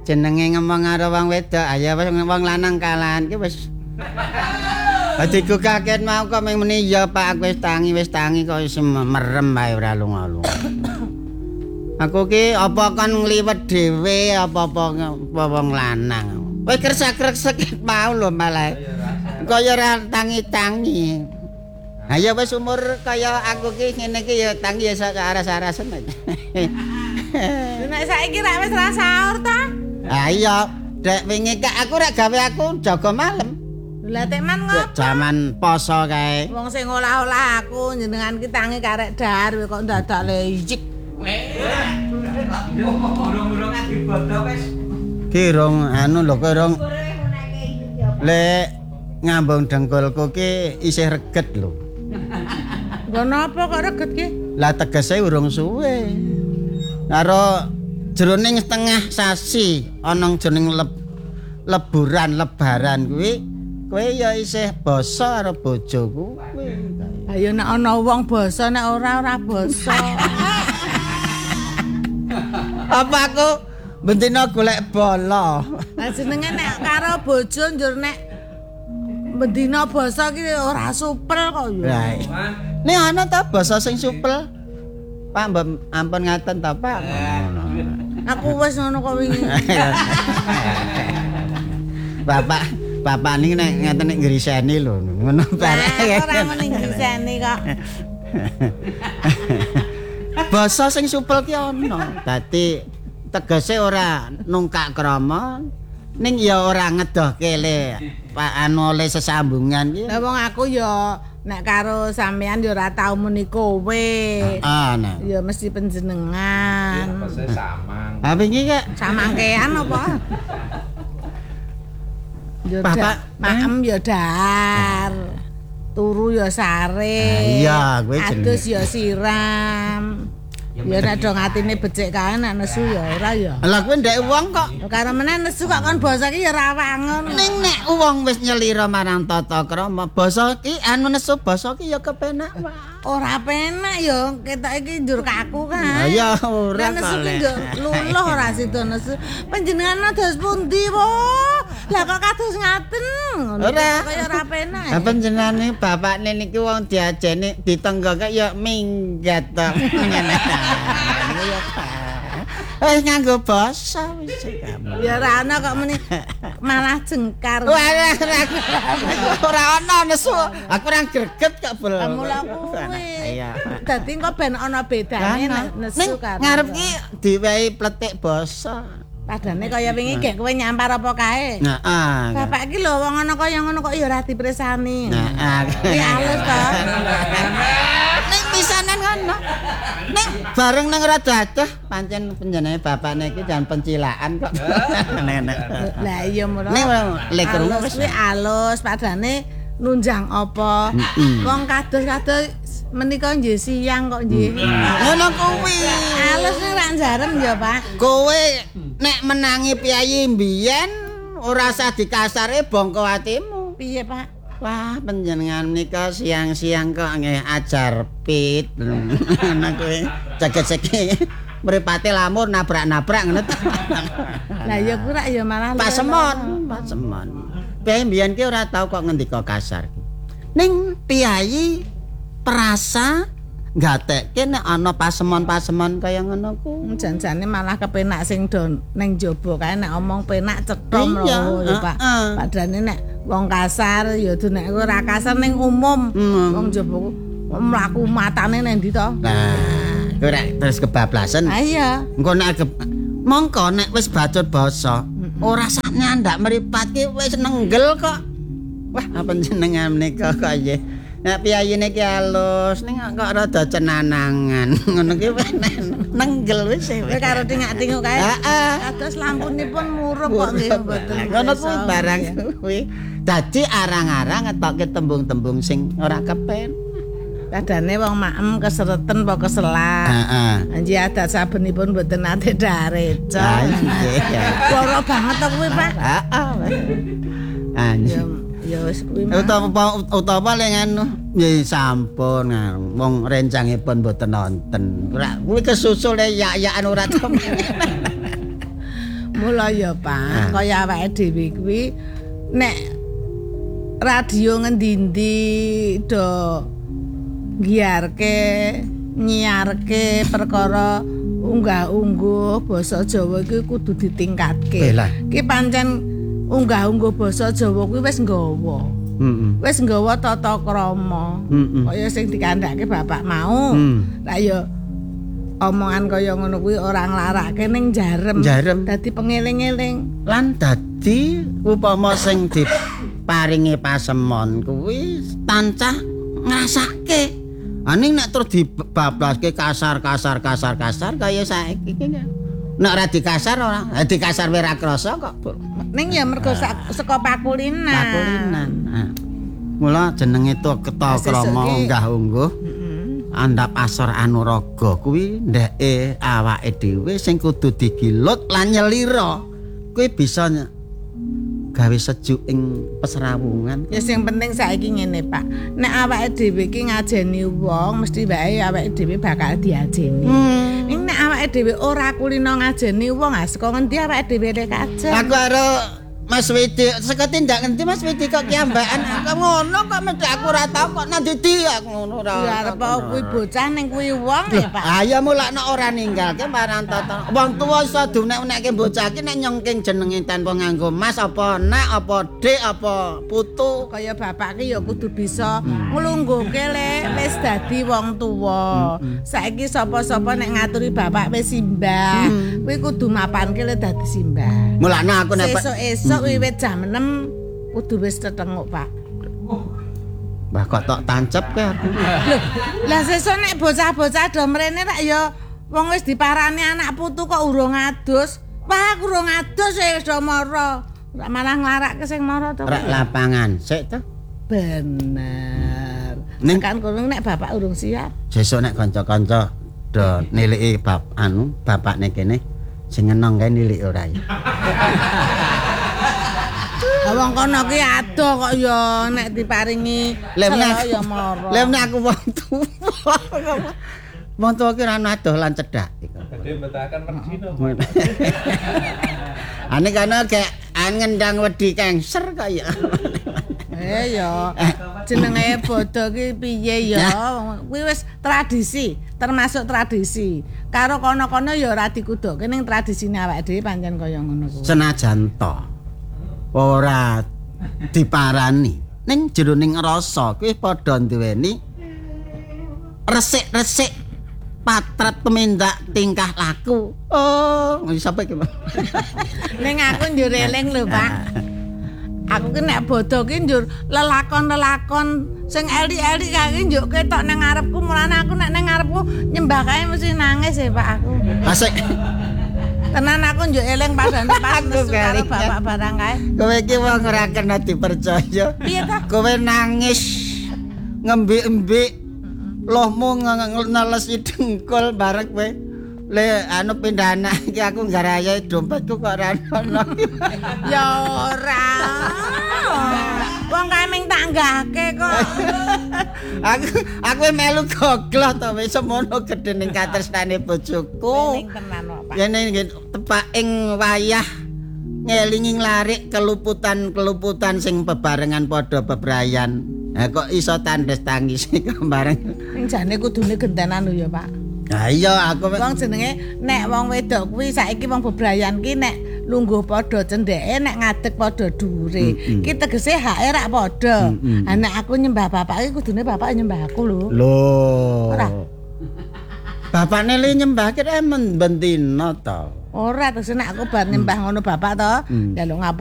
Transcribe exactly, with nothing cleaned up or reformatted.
jenenge ngomong karo wong wedok ayo wis wong lanang kalan ki wis Dadi ku kaget mau kok meni ya Pak aku wis tangi wis tangi kok wis merem wae ora lunga-lunga. Aku ki apa kon ngliwet dhewe apa-apa wong lanang. Wis kresek-kresek mau lho malah. Kaya ora tangi-tangi. Ha ya wis umur kaya aku ki ngene ki ya tangi ya sak aras-arasen aja. Nek saiki ra wis ra sahur ta? Ha iya, dek wingi kak aku rak gawe aku jaga malam. Lah teman ngopo? Jaman poso kae. Wong sing olah-olah aku jenengan ki tangi karek dahar kok dadak lecik. Urung-urung dibodo wis. Ki rong anu lho kowe rong. Lek ngambung dengkulku ki isih reget lho. Lha napa kok reget ki? Lah tegese urung suwe. Karo jroning setengah sasi ana jroning leb, leburan lebaran kuwi kowe ya isih basa karo bojoku kuwi. Ayo nek ana wong basa nek ora ora basa. Apa aku bendina golek bola. Lah jenenge nek karo bojo njur nek bendina basa ki ora supel kok ya. Lah. Nek ana ta basa sing supel? Pak mbak ampun ngaten ta Pak. Aku wis ngono kok wingi. Bapak bapak niki nek ngeten nek ngriseni lho ngono bareng. Ora muni ngriseni kok. Basa sing supel ki ana. Dadi tegese ora nungkak krama ning ya ora ngedohke le Pak anu oleh sesambungan ki. Lah wong aku ya nek karo sampean ya ora tau muni kowe. Ah, nah. Ya mesti panjenengan. Apa sih samang? Ha wingi kek Samangkean apa? Ya Bapak, maem ya dar. Turu ya sare. Iya, kowe jenenge. Adus ya siram. Ya nek do ngatine becik kae nek nesu ya ora ya. Lah kowe ndek wong kok Karo meneh nesu kok kon basa ki ya ora wangun. ning nek wong wis nyelira marang tata krama basa ki anu nesu basa ki ya kepenak wae. Ora penak ya ketok iki njur kaku Lah kan. ya ora Nek nesu ki kale. njur luluh ora sida nesu. Panjenengan ados pundi, Po? Lah kok kados ngaten. Ngono Ora. kaya ora penak. Lah panjenengane bapakne niki wong diajeni ditenggoke ya minggat to. Ngene. Eh nganggo basa wis kamu. Ya ora ana kok muni malah jengkar. Wah, ora ana nesu. Aku ora greget kok bel. Mula kuwi. Iya. Dadi kok ben ana bedane nek nesu karo. Ngarep ki diwehi pletik basa. Padane kaya wingi gek kowe nyampar apa kae. Nah, ah. Bapak iki lho wong ana kaya ngono kok ya ora dipresani. Nah, ah. Kuwi alus to. Ning pisanan ngono. Ning bareng nang rada adoh pancen panjenengane bapakne iki jan pencilaan kok. Lah iya mula. Ning lek krungu Alus wis kuwi alus padane nunjang apa. Wong kados-kados menika nggih siang kok nggih. ngono kuwi. Alus ning ra jarem ya, Pak. Kowe nek menangi piyayi mbiyen ora usah dikasare bongko atimu. Piye, Pak? Wah, panjenengan nika siang-siang kok nggih ajar pit. Ngono kuwi. Ceket-ceket mripate lamur nabrak-nabrak ngono to. Lah ya kuwi rak ya malah Pasemon, pasemon. Piyayi mbiyen ki ora tau kok ngendika kasar. Ning piyayi perasa gatekke nek ana pasemon-pasemon kaya ngono ku. janjane malah kepenak sing do ning jaba kae nek omong penak cetom lho Iya, ya Pak. heeh. Padane nek wong kasar ya do nek ora kasar ning umum Hmm. wong jaba ku mlaku matane nang ndi to? Nah, kowe rek terus kebablasan. Ha iya. Engko nek ke- mongko nek wis bacut basa, ora sak nyandak mripat ki wis nenggel kok. Wah, apa jenengan menika kok nggih. Nek piyayine ki alus, ning kok rada cenanangan. Ngono ki wis nenggel wis. Kowe karo tingak-tinguk kae. Heeh. Kados lampunipun murup kok nggih mboten. Ngono kuwi biasa. barang kuwi. Dadi arang-arang ngetokke tembung-tembung sing ora kepen. Kadane wong maem kesereten apa keselak. Heeh. Anji adat sabenipun mboten nate dareca. Ah, iya. Loro banget to kuwi, Pak. Heeh. Ah, Ya ya wis kuwi. mah. utawa utawa lek anu nggih sampun wong rencangipun mboten nonton ora kuwi kesusul ya-yaan ora to Mula ya, Pak, kaya awake dhewe kuwi nek radio ngendi-endi do ngiarke nyiarke perkara unggah-ungguh basa Jawa iki kudu ditingkatke. Ki pancen unggah-ungguh basa Jawa kuwi wis nggawa. Heeh. Wis nggawa tata krama. Kaya sing dikandhake bapak mau. Lah ya omongan kaya ngono kuwi ora nglarake ning jarem. Jarem. Dadi pengeling-eling. Lan dadi upama sing diparingi pasemon kuwi tancah ngrasake. Aning nek terus dibablaske kasar-kasar kasar-kasar kaya saiki iki. Nek ora dikasar ora, di kasar ora krasa kok. Ning ya mergo saka pakulinan. Pakulinan. Mula jenenge to keta krama unggah-ungguh. Andhap asor anuraga kuwi ndeke awake dhewe sing kudu digilut lan nyelira. Kuwi bisa gawe sejuk ing pesrawungan. Ya sing penting saiki ngene, Pak. Nek awake dhewe iki ngajeni wong, mesti wae awake dhewe bakal diajeni. Hmm. Ning nek awake dhewe ora kulino ngajeni wong, ah saka ngendi awake dhewe nek kajen. Aku karo Mas Widi, saka tindak ngendi Mas Widi kok kiambakan ngono kok mesti aku ora tau kok nang ndi aku ngono ora. Ya arep kuwi bocah ning kuwi wong ya, Pak. Ah ya mulakno ora ninggalke marang tata. Wong tuwa iso dunek-unekke bocah iki nek nyengking jenenge tanpa nganggo mas apa nek apa dik apa putu. Kaya bapak ki ya kudu bisa nglungguhke le wis dadi wong tuwa. Saiki sapa-sapa nek ngaturi bapak wis simbah, kuwi kudu mapanke le dadi simbah. Mulakno aku nek esuk-esuk wiwit jam enam kudu wis tetenguk, Pak. Mbah kok tok tancep ke aku. Loh, lah sesuk nek bocah-bocah do mrene rak ya wong wis diparani anak putu kok urung adus. Wah, aku urung adus wis do mara. Ora malah nglarake sing mara to. Rek lapangan sik to. Bener. Ning kan kurang nek bapak urung siap. Sesuk nek kanca-kanca do niliki bab anu bapakne kene sing ngenong kae nilik ora ya. Wong kono ki adoh kok ya nek diparingi selo ya mara. Lah nek aku wong tuwa. Wong tuwa ki ora adoh lan cedhak. Dadi mbetahaken Werdina. Ane kana gek ngendang wedi cancer kaya. Eh ya jenenge bodho ki piye ya? Kuwi wis tradisi, termasuk tradisi. Karo kono-kono ya ora dikudukke ning tradisine awake dhewe pancen kaya ngono kuwi. Senajan to ora diparani ning jeroning rasa kuwi padha duweni resik-resik patrat tumindak tingkah laku. Oh, sapa iki? Ning aku njur eling lho, Pak. Aku ki nek bodho ki njur lelakon-lelakon sing elik-elik kae njuk ketok nang ngarepku, mulane aku nek nang ngarepku nyembah kae mesti nangis ya, Pak aku. Asik. Tenan aku njuk eling padane pas nesu karo bapak barang kae. Kowe iki wong ora kena dipercaya. Piye ta? Kowe nangis ngembik-embik lohmu nelesi dengkul bareng kowe. Le anu pindah anak iki aku garaya dompetku kok ora ono. Ya ora. Wong kae ming tanggahke kok. aku aku melu gogloh to wis semono gedene katresnane bojoku. Ning tenan kok, Pak. Yen tepak ing wayah ngelingi nglarik keluputan-keluputan sing bebarengan padha bebrayan. Ha kok iso tandes tangis bareng. Ning jane kudune gentenan lho ya, Pak. Ha iya aku wong jenenge nek wong wedok kuwi saiki wong bebrayan ki nek lungguh padha cendheke nek ngadeg padha dhuwure. Ki tegese hake rak padha. Ha nek aku nyembah bapak ki kudune bapak nyembah aku lho. Lho. Ora. Bapakne li nyembah ki men bendina to. Ora terus nek aku bar nyembah ngono bapak to. Ya lho